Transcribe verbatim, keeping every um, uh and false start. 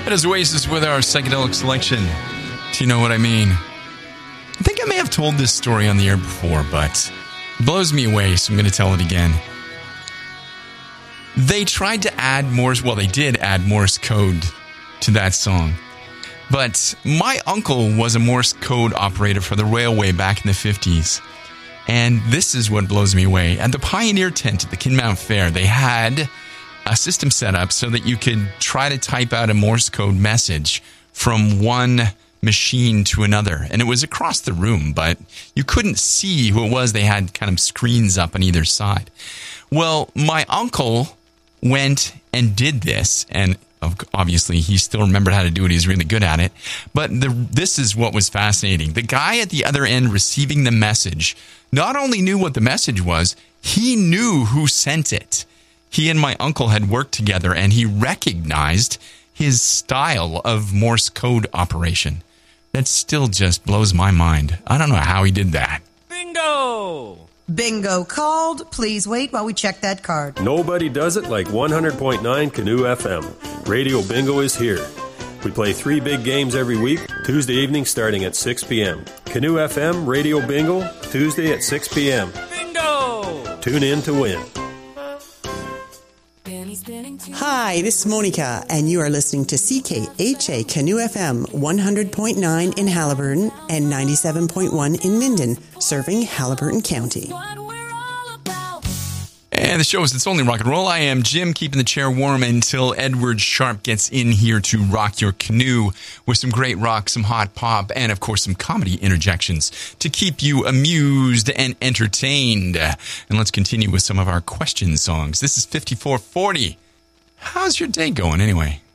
That is Oasis with our psychedelic selection. Do you know what I mean? I think I may have told this story on the air before, but it blows me away, so I'm going to tell it again. They tried to add Morse, well, they did add Morse code to that song. But my uncle was a Morse code operator for the railway back in the fifties. And this is what blows me away. At the Pioneer tent at the Kinmount Fair, they had a system set up so that you could try to type out a Morse code message from one machine to another. And it was across the room, but you couldn't see who it was. They had kind of screens up on either side. Well, my uncle went and did this, and obviously he still remembered how to do it. He's really good at it. But the, this is what was fascinating. The guy at the other end receiving the message not only knew what the message was, he knew who sent it. He and my uncle had worked together, and he recognized his style of Morse code operation. That still just blows my mind. I don't know how he did that. Bingo! Bingo called. Please wait while we check that card. Nobody does it like one hundred point nine Canoe F M. Radio Bingo is here. We play three big games every week, Tuesday evening starting at six p.m. Canoe F M Radio Bingo, Tuesday at six p.m. Bingo! Tune in to win. Hi, this is Monica, and you are listening to C K H A Canoe F M one hundred point nine in Haliburton and ninety-seven point one in Minden, serving Haliburton County. And the show is It's Only Rock and Roll. I am Jim, keeping the chair warm until Edward Sharp gets in here to rock your canoe with some great rock, some hot pop, and, of course, some comedy interjections to keep you amused and entertained. And let's continue with some of our question songs. This is fifty-four forty. How's your day going, anyway?